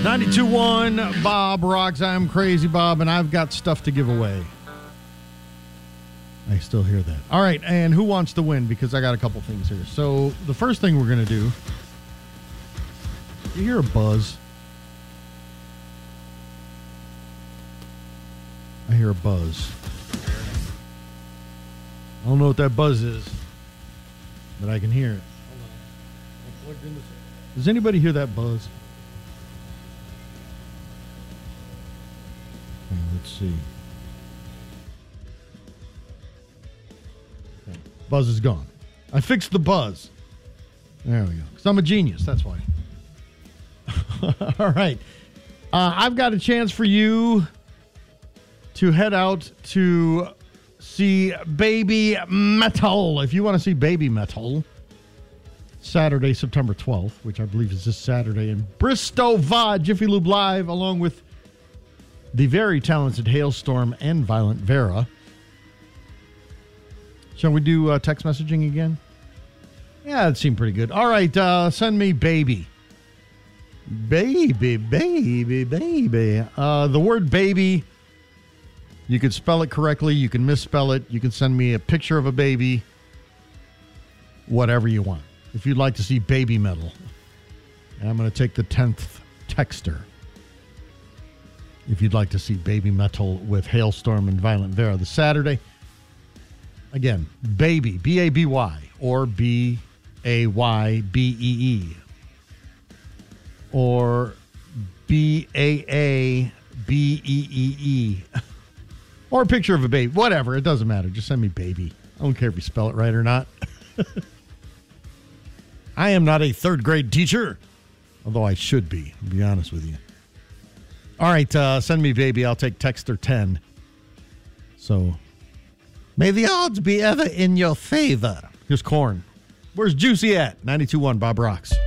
92.1 Bob Rocks. I'm Crazy Bob, and I've got stuff to give away. I still hear that. All right, and who wants to win? Because I got a couple things here. So the first thing we're going to do, you hear a buzz? I hear a buzz. I don't know what that buzz is, but I can hear it. Does anybody hear that buzz? Okay, let's see. Okay. Buzz is gone. I fixed the buzz. There we go. Because I'm a genius, that's why. All right. I've got a chance for you to head out to see Baby Metal. If you want to see Baby Metal, Saturday, September 12th, which I believe is this Saturday in Bristow VOD, Jiffy Lube Live, along with the very talented Hailstorm and Violent Vera. Shall we do text messaging again? Yeah, it seemed pretty good. All right, send me baby. Baby, baby, baby. The word baby, you could spell it correctly. You can misspell it. You can send me a picture of a baby. Whatever you want. If you'd like to see Baby Metal. And I'm going to take the 10th texter. If you'd like to see Baby Metal with Hailstorm and Violent Vera this Saturday. Again, baby, B-A-B-Y, or B-A-Y-B-E-E. Or B-A-A-B-E-E-E. Or a picture of a baby. Whatever, it doesn't matter. Just send me baby. I don't care if you spell it right or not. I am not a third grade teacher. Although I should be, to be honest with you. All right, send me baby. I'll take texter 10. So, may the odds be ever in your favor. Here's Korn. Where's Juicy at? 92.1 Bob Rocks.